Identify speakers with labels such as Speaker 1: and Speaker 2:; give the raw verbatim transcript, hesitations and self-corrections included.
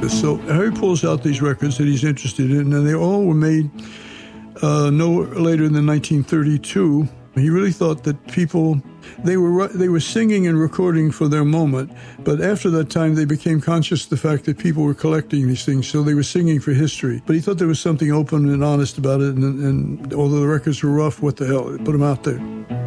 Speaker 1: So Harry pulls out these records that he's interested in, and they all were made uh, no later than nineteen thirty-two. He really thought that people, they were they were singing and recording for their moment, but after that time they became conscious of the fact that people were collecting these things, so they were singing for history. But he thought there was something open and honest about it, and, and although the records were rough, what the hell, put them out there.